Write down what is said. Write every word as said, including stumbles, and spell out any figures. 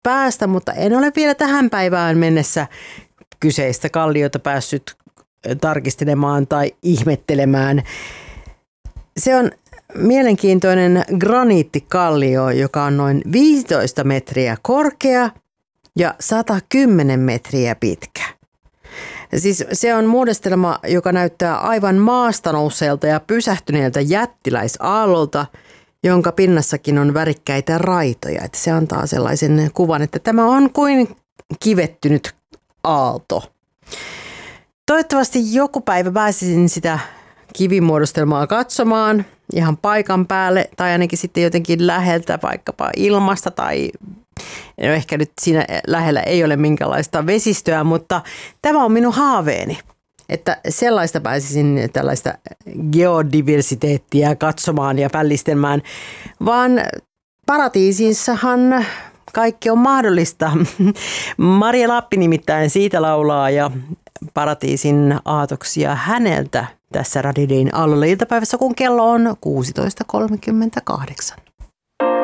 päästä, mutta en ole vielä tähän päivään mennessä kyseistä kalliota päässyt tarkistelemaan tai ihmettelemään. Se on mielenkiintoinen graniittikallio, joka on noin viisitoista metriä korkea ja sata kymmenen metriä pitkä. Siis se on muodostelma, joka näyttää aivan maasta nousseelta ja pysähtyneeltä jättiläisaallolta, jonka pinnassakin on värikkäitä raitoja. Että se antaa sellaisen kuvan, että tämä on kuin kivettynyt aalto. Toivottavasti joku päivä pääsisin sitä kivimuodostelmaa katsomaan ihan paikan päälle tai ainakin sitten jotenkin läheltä vaikkapa ilmasta tai no ehkä nyt siinä lähellä ei ole minkäänlaista vesistöä, mutta tämä on minun haaveeni, että sellaista pääsisin tällaista geodiversiteettiä katsomaan ja pällistelmään, vaan paratiisissahan kaikki on mahdollista. Maria Lappi nimittäin siitä laulaa ja paratiisin aatoksia häneltä tässä Radio Dayn Aallolla iltapäivässä, kun kello on kuusitoista kolmekymmentäkahdeksan.